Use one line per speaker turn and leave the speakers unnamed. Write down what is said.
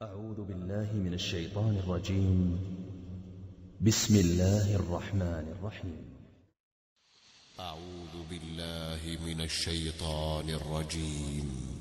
أعوذ بالله من الشيطان الرجيم. بسم الله الرحمن الرحيم.
أعوذ بالله من الشيطان الرجيم.